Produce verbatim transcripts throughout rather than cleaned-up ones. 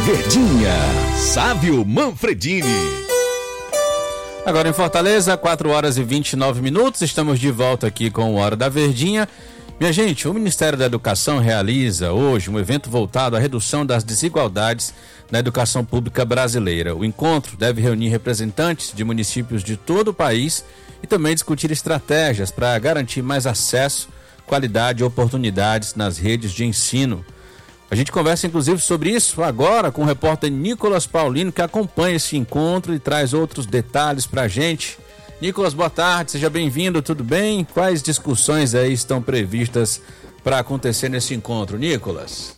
Verdinha, Sávio Manfredini. Agora em Fortaleza, quatro horas e vinte e nove minutos, estamos de volta aqui com o Hora da Verdinha. Minha gente, o Ministério da Educação realiza hoje um evento voltado à redução das desigualdades na educação pública brasileira. O encontro deve reunir representantes de municípios de todo o país e também discutir estratégias para garantir mais acesso, qualidade e oportunidades nas redes de ensino. A gente conversa inclusive sobre isso agora com o repórter Nicolas Paulino, que acompanha esse encontro e traz outros detalhes para a gente. Nicolas, boa tarde, seja bem-vindo, tudo bem? Quais discussões aí estão previstas para acontecer nesse encontro, Nicolas?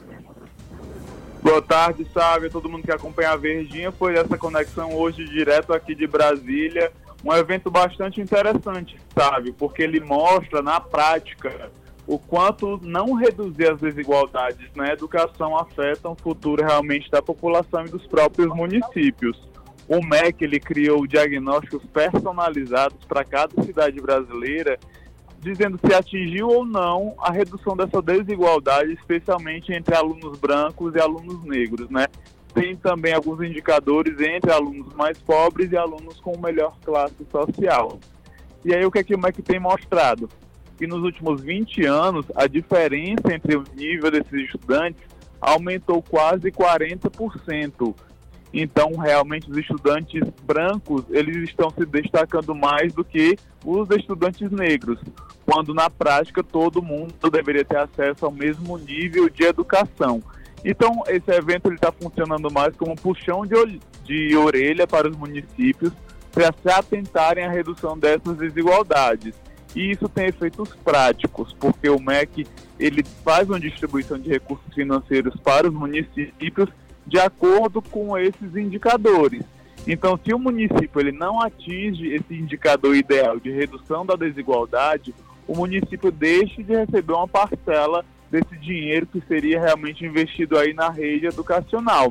Boa tarde, Sávio, todo mundo que acompanha a Verdinha. Foi essa conexão hoje direto aqui de Brasília, um evento bastante interessante, Sávio, porque ele mostra na prática o quanto não reduzir as desigualdades na educação afetam o futuro realmente da população e dos próprios municípios. O M E C ele criou diagnósticos personalizados para cada cidade brasileira, dizendo se atingiu ou não a redução dessa desigualdade, especialmente entre alunos brancos e alunos negros, né? Tem também alguns indicadores entre alunos mais pobres e alunos com melhor classe social. E aí o que é que o M E C tem mostrado? Que nos últimos vinte anos, a diferença entre o nível desses estudantes aumentou quase quarenta por cento. Então, realmente, os estudantes brancos, eles estão se destacando mais do que os estudantes negros, quando, na prática, todo mundo deveria ter acesso ao mesmo nível de educação. Então, esse evento está funcionando mais como um puxão de, de orelha para os municípios para se atentarem à redução dessas desigualdades. E isso tem efeitos práticos, porque o M E C ele faz uma distribuição de recursos financeiros para os municípios de acordo com esses indicadores. Então, se o município ele não atinge esse indicador ideal de redução da desigualdade, o município deixa de receber uma parcela desse dinheiro que seria realmente investido aí na rede educacional.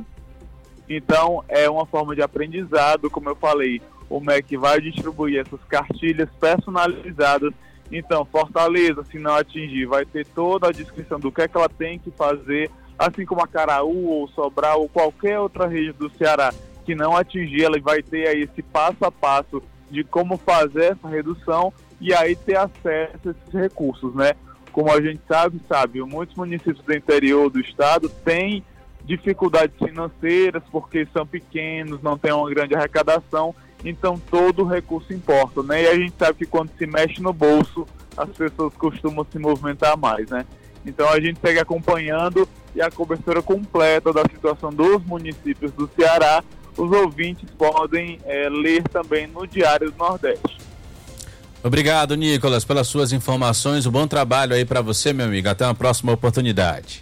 Então, é uma forma de aprendizado, como eu falei, o M E C vai distribuir essas cartilhas personalizadas. Então, Fortaleza, se não atingir, vai ter toda a descrição do que é que ela tem que fazer, assim como a Caraú ou Sobral ou qualquer outra região do Ceará que não atingir, ela vai ter aí esse passo a passo de como fazer essa redução e aí ter acesso a esses recursos, né? Como a gente sabe, sabe, muitos municípios do interior do estado têm dificuldades financeiras porque são pequenos, não têm uma grande arrecadação. Então todo recurso importa, né? E a gente sabe que quando se mexe no bolso, as pessoas costumam se movimentar mais, né? Então a gente segue acompanhando e a cobertura completa da situação dos municípios do Ceará, os ouvintes podem é, ler também no Diário do Nordeste. Obrigado, Nicolas, pelas suas informações. Um bom trabalho aí para você, meu amigo. Até uma próxima oportunidade.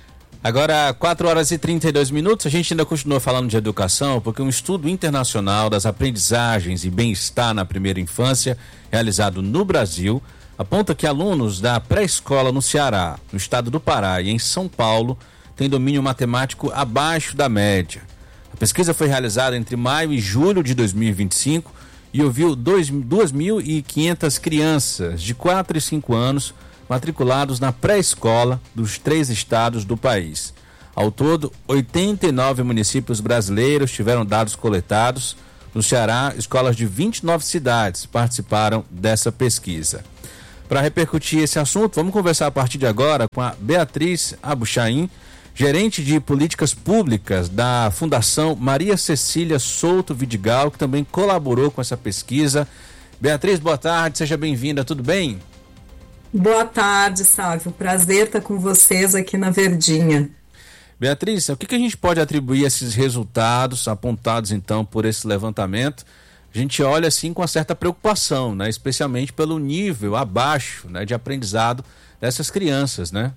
Agora, quatro horas e trinta e dois minutos, a gente ainda continua falando de educação, porque um estudo internacional das aprendizagens e bem-estar na primeira infância, realizado no Brasil, aponta que alunos da pré-escola no Ceará, no estado do Pará e em São Paulo, têm domínio matemático abaixo da média. A pesquisa foi realizada entre maio e julho de dois mil e vinte e cinco e ouviu duas mil e quinhentas crianças de quatro e cinco anos matriculados na pré-escola dos três estados do país. Ao todo, oitenta e nove municípios brasileiros tiveram dados coletados. No Ceará, escolas de vinte e nove cidades participaram dessa pesquisa. Para repercutir esse assunto, vamos conversar a partir de agora com a Beatriz Abuchain, gerente de políticas públicas da Fundação Maria Cecília Souto Vidigal, que também colaborou com essa pesquisa. Beatriz, boa tarde, seja bem-vinda, tudo bem? Boa tarde, Sávio. Prazer estar com vocês aqui na Verdinha. Beatriz, o que, que a gente pode atribuir a esses resultados apontados, então, por esse levantamento? A gente olha, assim, com uma certa preocupação, né? Especialmente pelo nível abaixo, né, de aprendizado dessas crianças, né?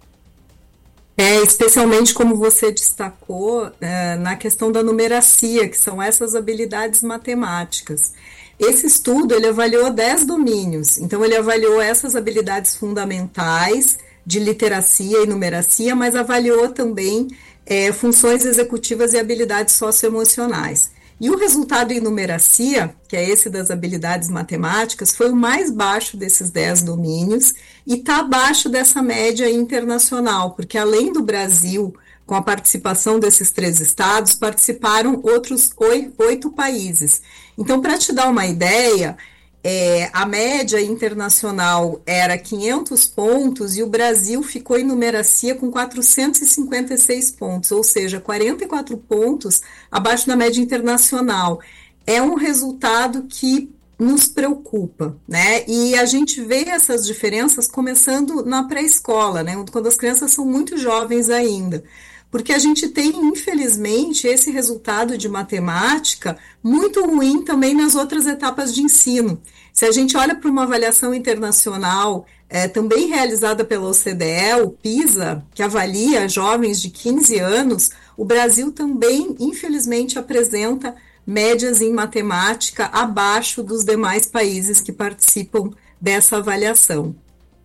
É, especialmente como você destacou, é, na questão da numeracia, que são essas habilidades matemáticas. Esse estudo, ele avaliou dez domínios, então ele avaliou essas habilidades fundamentais de literacia e numeracia, mas avaliou também é, funções executivas e habilidades socioemocionais. E o resultado em numeracia, que é esse das habilidades matemáticas, foi o mais baixo desses dez domínios e está abaixo dessa média internacional, porque além do Brasil com a participação desses três estados, participaram outros oito países. Então, para te dar uma ideia, é, a média internacional era quinhentos pontos e o Brasil ficou em numeracia com quatrocentos e cinquenta e seis pontos, ou seja, quarenta e quatro pontos abaixo da média internacional. É um resultado que nos preocupa, né? E a gente vê essas diferenças começando na pré-escola, né? Quando as crianças são muito jovens ainda. Porque a gente tem, infelizmente, esse resultado de matemática muito ruim também nas outras etapas de ensino. Se a gente olha para uma avaliação internacional, é, também realizada pela O C D E, o PISA, que avalia jovens de quinze anos, o Brasil também, infelizmente, apresenta médias em matemática abaixo dos demais países que participam dessa avaliação.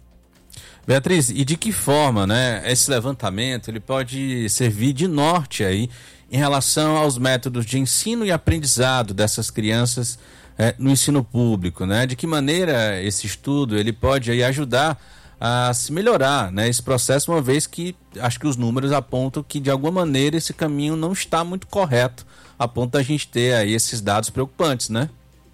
Beatriz, e de que forma, né, esse levantamento ele pode servir de norte aí em relação aos métodos de ensino e aprendizado dessas crianças é, no ensino público, né? De que maneira esse estudo ele pode aí ajudar a se melhorar, né, esse processo, uma vez que acho que os números apontam que de alguma maneira esse caminho não está muito correto, a ponto da gente ter aí esses dados preocupantes, né?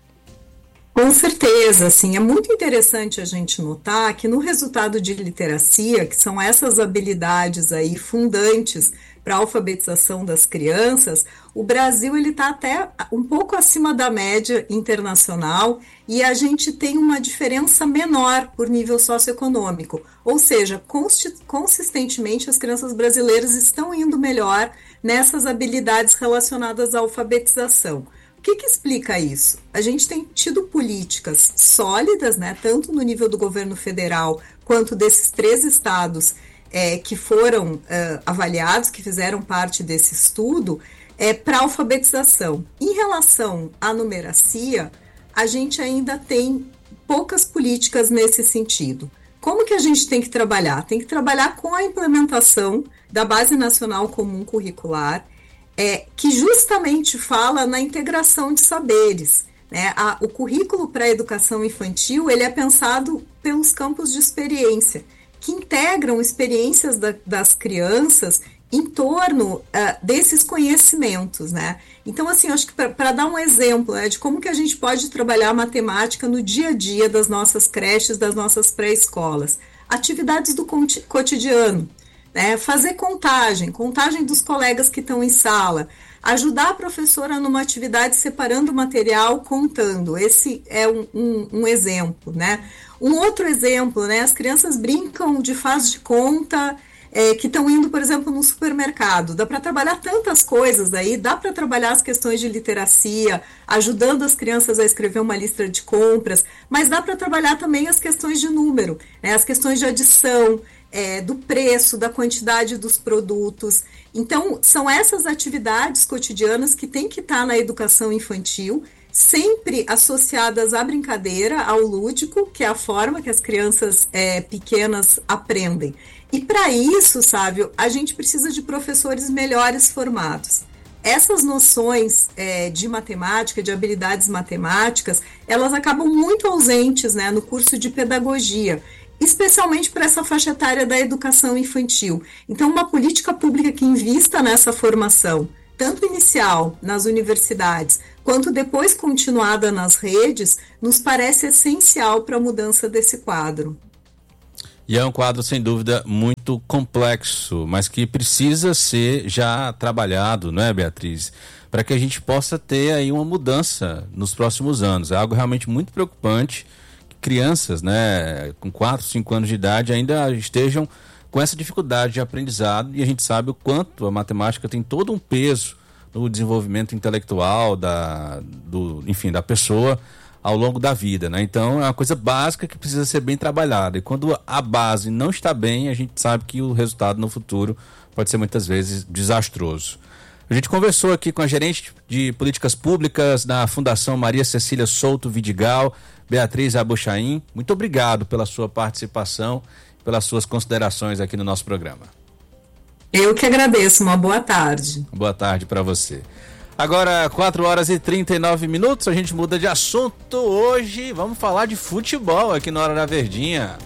Com certeza, assim, é muito interessante a gente notar que no resultado de literacia, que são essas habilidades aí fundantes para a alfabetização das crianças, o Brasil ele está até um pouco acima da média internacional e a gente tem uma diferença menor por nível socioeconômico, ou seja, consistentemente as crianças brasileiras estão indo melhor nessas habilidades relacionadas à alfabetização. O que que explica isso? A gente tem tido políticas sólidas, né, tanto no nível do governo federal quanto desses três estados é, que foram é, avaliados, que fizeram parte desse estudo, é, para alfabetização. Em relação à numeracia, a gente ainda tem poucas políticas nesse sentido. Como que a gente tem que trabalhar? Tem que trabalhar com a implementação da Base Nacional Comum Curricular, É, que justamente fala na integração de saberes, né? A, o currículo para a educação infantil ele é pensado pelos campos de experiência, que integram experiências da, das crianças em torno uh, desses conhecimentos, né? Então, assim, acho que para dar um exemplo, né, de como que a gente pode trabalhar matemática no dia a dia das nossas creches, das nossas pré-escolas, atividades do cotidiano, né, fazer contagem, contagem dos colegas que estão em sala, ajudar a professora numa atividade separando o material, contando. Esse é um, um, um exemplo, né? Um outro exemplo, né, as crianças brincam de faz de conta, é, que estão indo, por exemplo, no supermercado. Dá para trabalhar tantas coisas aí, dá para trabalhar as questões de literacia, ajudando as crianças a escrever uma lista de compras, mas dá para trabalhar também as questões de número, né, as questões de adição, É, do preço, da quantidade dos produtos. Então, são essas atividades cotidianas que têm que estar na educação infantil, sempre associadas à brincadeira, ao lúdico, que é a forma que as crianças é, pequenas aprendem. E para isso, Sávio, a gente precisa de professores melhores formados. Essas noções é, de matemática, de habilidades matemáticas, elas acabam muito ausentes, né, no curso de pedagogia, especialmente para essa faixa etária da educação infantil. Então, uma política pública que invista nessa formação, tanto inicial nas universidades, quanto depois continuada nas redes, nos parece essencial para a mudança desse quadro. E é um quadro, sem dúvida, muito complexo, mas que precisa ser já trabalhado, não é, Beatriz? Para que a gente possa ter aí uma mudança nos próximos anos. É algo realmente muito preocupante. Crianças, né, com quatro, cinco anos de idade ainda estejam com essa dificuldade de aprendizado, e a gente sabe o quanto a matemática tem todo um peso no desenvolvimento intelectual da, do, enfim, da pessoa ao longo da vida, né? Então é uma coisa básica que precisa ser bem trabalhada, e quando a base não está bem, a gente sabe que o resultado no futuro pode ser muitas vezes desastroso. A gente conversou aqui com a gerente de políticas públicas da Fundação Maria Cecília Souto Vidigal, Beatriz Abuchain. Muito obrigado pela sua participação, pelas suas considerações aqui no nosso programa. Eu que agradeço, uma boa tarde. Boa tarde para você. Agora, quatro horas e trinta e nove minutos, a gente muda de assunto hoje. Vamos falar de futebol aqui na Hora da Verdinha.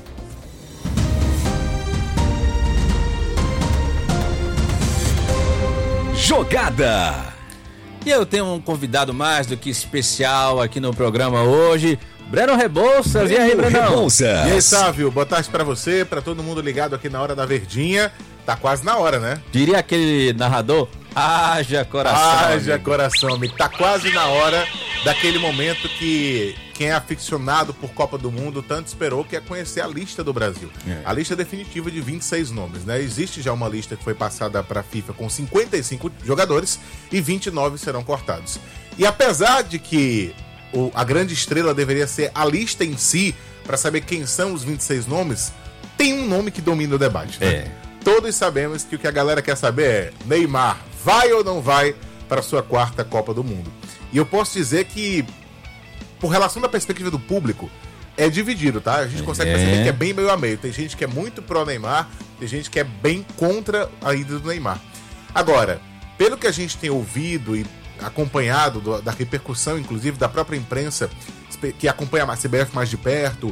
jogada. E eu tenho um convidado mais do que especial aqui no programa hoje, Breno Rebouças. Breno e aí, Brenão? Rebouças. E aí, Sávio, boa tarde pra você, pra todo mundo ligado aqui na Hora da Verdinha. Tá quase na hora, né? Diria aquele narrador, haja coração. Haja amigo. coração, amigo. Tá quase na hora daquele momento que quem é aficionado por Copa do Mundo tanto esperou, que é conhecer a lista do Brasil. É. A lista definitiva de vinte e seis nomes, né? Existe já uma lista que foi passada pra FIFA com cinquenta e cinco jogadores e vinte e nove serão cortados. E apesar de que o, a grande estrela deveria ser a lista em si, pra saber quem são os vinte e seis nomes, tem um nome que domina o debate, né? É. Todos sabemos que o que a galera quer saber é: Neymar vai ou não vai para sua quarta Copa do Mundo? E eu posso dizer que, por relação da perspectiva do público, é dividido, tá? A gente consegue é. perceber que é bem meio a meio. Tem gente que é muito pró Neymar, tem gente que é bem contra a ida do Neymar. Agora, pelo que a gente tem ouvido e acompanhado do, da repercussão, inclusive da própria imprensa, que acompanha a C B F mais de perto,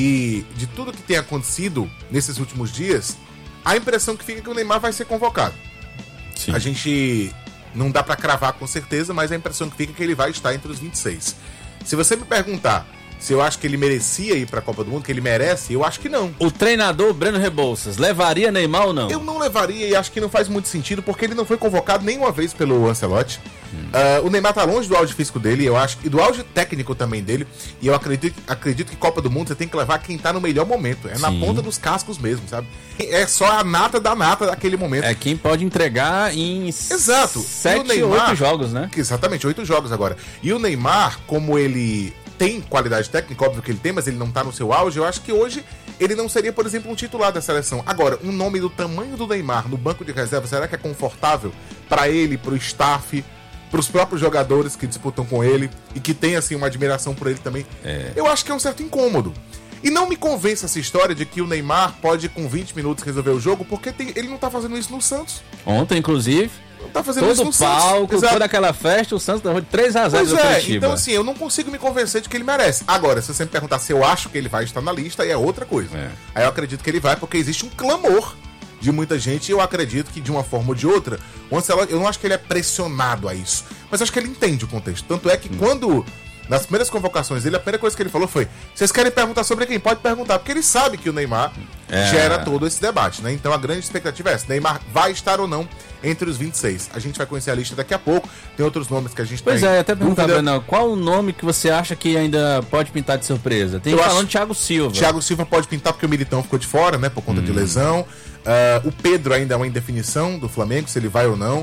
e de tudo que tem acontecido nesses últimos dias, a impressão que fica é que o Neymar vai ser convocado. Sim. A gente não dá pra cravar com certeza, mas a impressão que fica é que ele vai estar entre os vinte e seis. Se você me perguntar se eu acho que ele merecia ir pra Copa do Mundo, que ele merece, eu acho que não. O treinador Breno Rebouças levaria Neymar ou não? Eu não levaria e acho que não faz muito sentido, porque ele não foi convocado nenhuma vez pelo Ancelotti. Hum. Uh, o Neymar tá longe do auge físico dele, eu acho, e do auge técnico também dele. E eu acredito, acredito que Copa do Mundo você tem que levar quem tá no melhor momento. É Sim. na ponta dos cascos mesmo, sabe? É só a nata da nata daquele momento. É quem pode entregar em Exato. sete, oito jogos, né? Exatamente, oito jogos agora. E o Neymar, como ele tem qualidade técnica, óbvio que ele tem, mas ele não tá no seu auge, eu acho que hoje ele não seria, por exemplo, um titular da seleção. Agora, um nome do tamanho do Neymar no banco de reserva, será que é confortável para ele, pro staff, pros próprios jogadores que disputam com ele e que tem, assim, uma admiração por ele também? É. Eu acho que é um certo incômodo. E não me convence essa história de que o Neymar pode, com vinte minutos, resolver o jogo, porque tem, ele não tá fazendo isso no Santos. Ontem, inclusive, não tá fazendo todo isso no palco, Santos. toda aquela festa, o Santos levou de três a zero do Curitiba. Então, assim, eu não consigo me convencer de que ele merece. Agora, se você me perguntar se eu acho que ele vai estar na lista, aí é outra coisa. É. Aí eu acredito que ele vai, porque existe um clamor de muita gente, e eu acredito que, de uma forma ou de outra, o Ancelotti, eu não acho que ele é pressionado a isso, mas acho que ele entende o contexto. Tanto é que hum. quando... nas primeiras convocações dele, a primeira coisa que ele falou foi: vocês querem perguntar sobre quem? Pode perguntar, porque ele sabe que o Neymar é. gera todo esse debate, né? Então a grande expectativa é essa: Neymar vai estar ou não entre os vinte e seis. A gente vai conhecer a lista daqui a pouco, tem outros nomes que a gente pois tem. Pois é, até perguntar, Breno, qual o nome que você acha que ainda pode pintar de surpresa? Tem falando de Thiago Silva. Thiago Silva pode pintar porque o Militão ficou de fora, né? Por conta hum. de lesão. Uh, o Pedro ainda é uma indefinição do Flamengo, se ele vai ou não.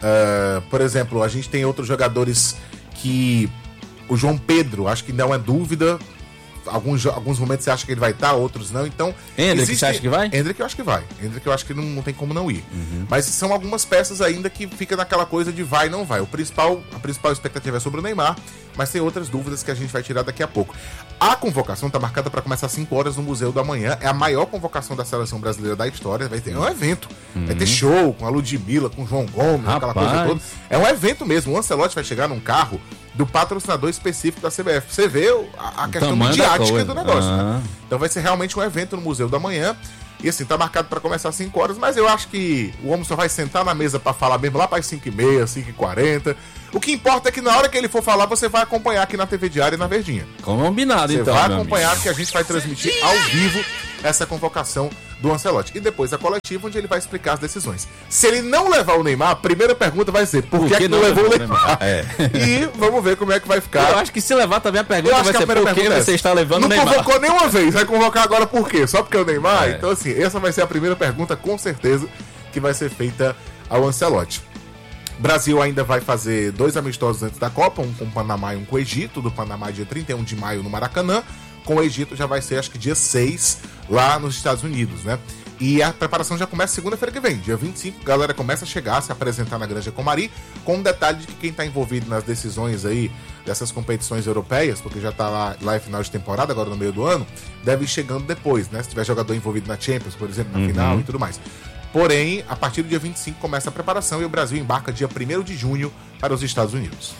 Uh, por exemplo, a gente tem outros jogadores que... O João Pedro, acho que não é dúvida. Alguns, alguns momentos você acha que ele vai estar, outros não. Então, Hendrick, existe... você acha que vai? Hendrick eu acho que vai. Hendrick eu acho que não, não tem como não ir. Uhum. Mas são algumas peças ainda que fica naquela coisa de vai, não vai. O principal, a principal expectativa é sobre o Neymar, mas tem outras dúvidas que a gente vai tirar daqui a pouco. A convocação está marcada para começar às cinco horas no Museu da Manhã. É a maior convocação da seleção brasileira da história. Vai ter é um evento. Uhum. Vai ter show com a Ludmilla, com o João Gomes, Rapaz. aquela coisa toda. É um evento mesmo. O Ancelotti vai chegar num carro do patrocinador específico da C B F. Você vê a, a questão midiática do negócio. Ah. Né? Então vai ser realmente um evento no Museu da Manhã. E assim, tá marcado para começar às cinco horas, mas eu acho que o homem só vai sentar na mesa para falar mesmo lá para as cinco e meia, cinco e quarenta. O que importa é que na hora que ele for falar, você vai acompanhar aqui na T V Diária e na Verdinha. Combinado, então. Você vai acompanhar, que a gente vai transmitir ao vivo essa convocação do Ancelotti. E depois a coletiva, onde ele vai explicar as decisões. Se ele não levar o Neymar, a primeira pergunta vai ser: por, por que, que, que não levou o Neymar? É. E vamos ver como é que vai ficar. Eu acho que se levar também a pergunta vai ser: por que você está levando o Neymar? Não convocou nenhuma vez, vai convocar agora por quê? Só porque é o Neymar? É. Então, assim, essa vai ser a primeira pergunta, com certeza, que vai ser feita ao Ancelotti. Brasil ainda vai fazer dois amistosos antes da Copa, um com o Panamá e um com o Egito. Do Panamá dia trinta e um de maio no Maracanã. Com o Egito já vai ser, acho que dia seis, lá nos Estados Unidos, né? E a preparação já começa segunda-feira que vem, dia vinte e cinco, a galera começa a chegar, a se apresentar na Granja Comari, com um detalhe de que quem está envolvido nas decisões aí dessas competições europeias, porque já está lá, lá em final de temporada, agora no meio do ano, deve ir chegando depois, né? Se tiver jogador envolvido na Champions, por exemplo, na uhum. final e tudo mais. Porém, a partir do dia vinte e cinco começa a preparação e o Brasil embarca dia primeiro de junho para os Estados Unidos.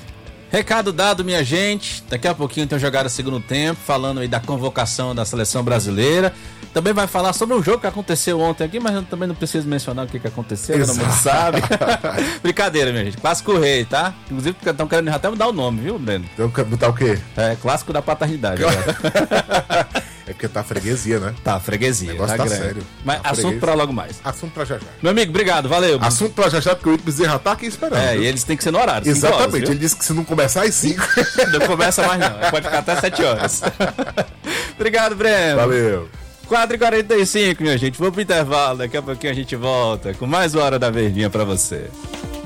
Recado dado, minha gente. Daqui a pouquinho tem jogada segundo tempo, falando aí da convocação da seleção brasileira. Também vai falar sobre um jogo que aconteceu ontem aqui, mas eu também não preciso mencionar o que, que aconteceu, todo mundo sabe. Brincadeira, minha gente. Clássico Rei, tá? Inclusive, estão querendo até mudar o nome, viu, Breno? Então, botar o quê? É, Clássico da Paternidade. É porque tá freguesia, né? Tá, freguesia. O negócio tá tá grande. sério. Mas Tá assunto freguesia. pra logo mais. Assunto pra já já. Meu amigo, obrigado, valeu. Assunto pra já já, porque o Ito Bezerra tá aqui esperando. É, viu? e eles têm que ser no horário. cinco Exatamente, horas, ele disse que se não começar às cinco. não começa mais não, pode ficar até sete horas. Obrigado, Breno. Valeu. quatro e quarenta e cinco, minha gente. Vamos pro intervalo. Daqui a pouquinho a gente volta com mais uma Hora da Verdinha pra você.